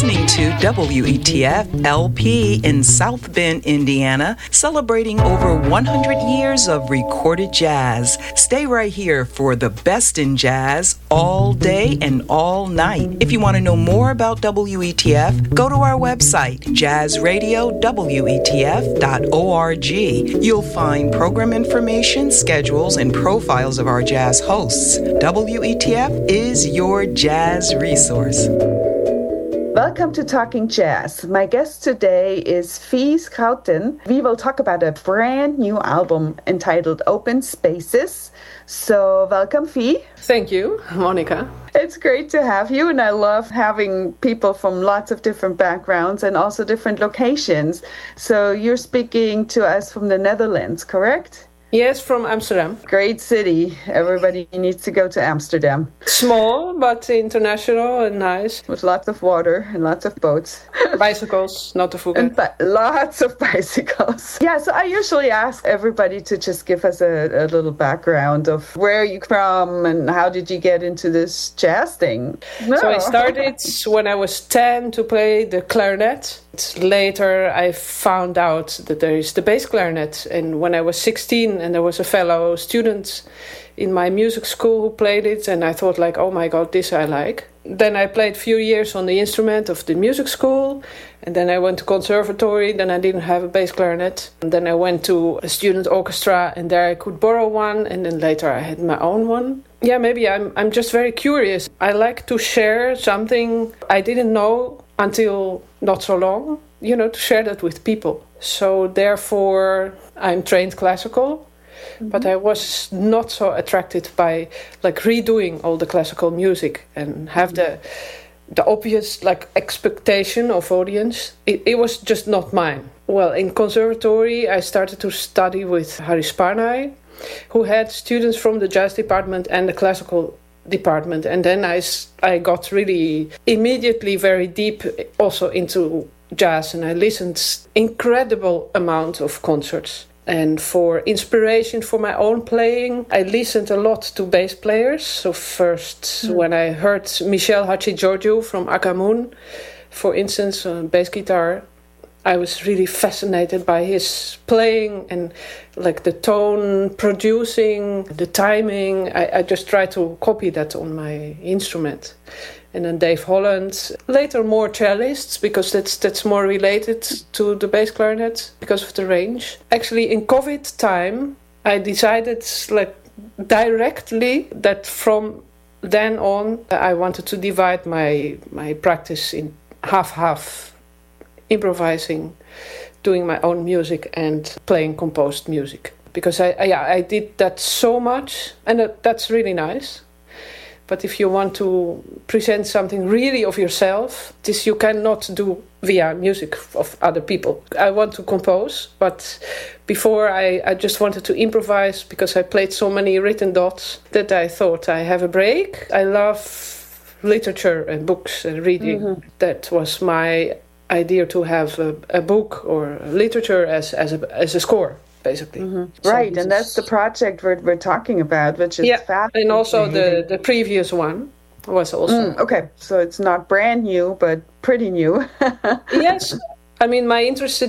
listening to WETF LP in South Bend, Indiana, celebrating over 100 years of recorded jazz. Stay right here for the best in jazz all day and all night. If you want to know more about WETF, go to our website, jazzradiowetf.org. You'll find program information, schedules, and profiles of our jazz hosts. WETF is your jazz resource. Welcome to Talking Jazz. My guest today is Fee Schouten. We will talk about a brand new album entitled Open Spaces. So welcome, Fee. Thank you, Monica. It's great to have you, and I love having people from lots of different backgrounds and also different locations. So you're speaking to us from the Netherlands, correct? Yes, from Amsterdam. Great city. Everybody needs to go to Amsterdam. Small, but international and nice. With lots of water and lots of boats. Bicycles, not to forget. And lots of bicycles. Yeah, so I usually ask everybody to just give us a little background of where you're from and how did you get into this jazz thing. No. So I started when I was 10 to play the clarinet. Later I found out that there is the bass clarinet, and when I was 16 and there was a fellow student in my music school who played it, and I thought like, oh my god, this I like. Then I played a few years on the instrument of the music school, and then I went to conservatory. Then I didn't have a bass clarinet, and then I went to a student orchestra, and there I could borrow one, and then later I had my own one. Yeah, maybe I'm just very curious. I like to share something I didn't know until not so long, to share that with people. So therefore, I'm trained classical, but I was not so attracted by redoing all the classical music and have the obvious expectation of audience. It was just not mine. Well, in conservatory, I started to study with Harry Sparnay, who had students from the jazz department and the classical department, and then I got really immediately very deep also into jazz, and I listened incredible amount of concerts. And for inspiration for my own playing, I listened a lot to bass players. So first, when I heard Michel Hatzigeorgiou from Akamoon, for instance, on bass guitar, I was really fascinated by his playing and the tone, producing, the timing. I just tried to copy that on my instrument. And then Dave Holland, later more cellists, because that's more related to the bass clarinet because of the range. Actually, in COVID time, I decided directly that from then on, I wanted to divide my practice in half-half. Improvising, doing my own music, and playing composed music. Because I did that so much, and that's really nice. But if you want to present something really of yourself, this you cannot do via music of other people. I want to compose, but before I just wanted to improvise because I played so many written dots that I thought I have a break. I love literature and books and reading. Mm-hmm. That was my idea, to have a book or literature as a score, basically. Mm-hmm. So right, and that's the project we're talking about, which is fascinating. And also the previous one was also... okay, so it's not brand new, but pretty new. Yes, I mean, my interest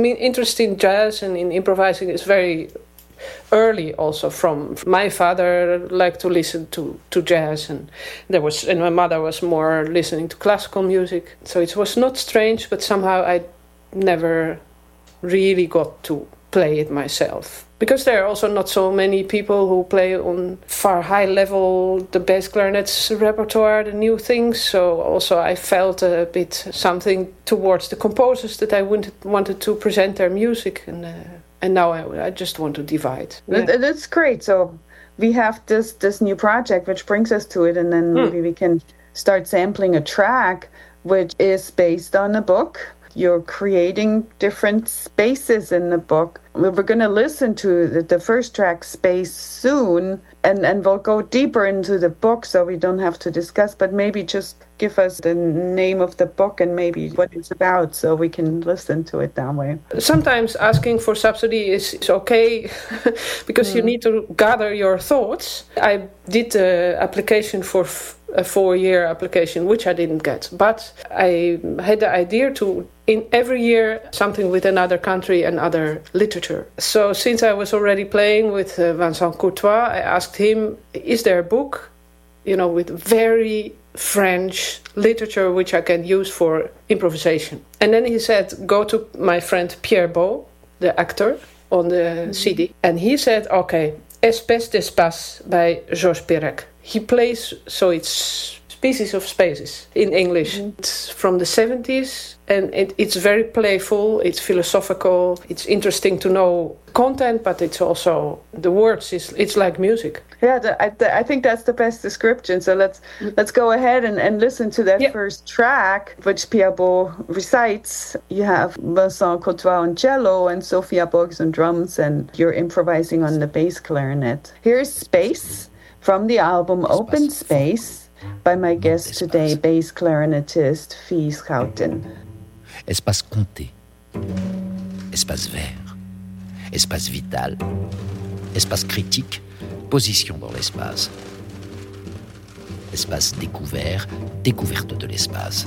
in jazz and in improvising is very early also. From my father liked to listen to jazz, and my mother was more listening to classical music, so it was not strange, but somehow I never really got to play it myself, because there are also not so many people who play on far high level the bass clarinet's repertoire, the new things. So also I felt a bit something towards the composers that I wanted to present their music, and now I just want to divide. Yeah. That's great. So we have this new project, which brings us to it, and then maybe we can start sampling a track which is based on a book. You're creating different spaces in the book. We're going to listen to the first track, Space, soon, and we'll go deeper into the book so we don't have to discuss, but maybe just give us the name of the book and maybe what it's about so we can listen to it that way. Sometimes asking for subsidy is okay because you need to gather your thoughts. I did the application for a 4-year application, which I didn't get. But I had the idea to, in every year, something with another country and other literature. So since I was already playing with Vincent Courtois, I asked him, is there a book, with very French literature which I can use for improvisation? And then he said, go to my friend Pierre Beau, the actor, on the CD. And he said, okay, Espèce d'espace by Georges Perec. He plays, so it's Species of Spaces in English. It's from the 70s, and it's very playful, it's philosophical, it's interesting to know content, but it's also, the words, it's like music. Yeah, I think that's the best description. So let's go ahead and listen to that first track, which Pierre Beau recites. You have Vincent Courtois on cello and Sophia Borges on drums, and you're improvising on the bass clarinet. Here's Space from the album Open Space by my guest today, bass clarinetist Fie Schouten. Espace compté, espace vert, espace vital, espace critique, position dans l'espace. Espace découvert, découverte de l'espace.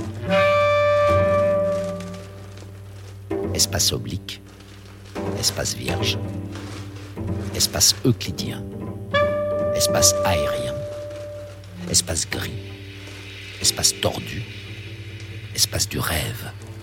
Espace oblique, espace vierge, espace euclidien, espace aérien, espace gris, espace tordu, espace du rêve,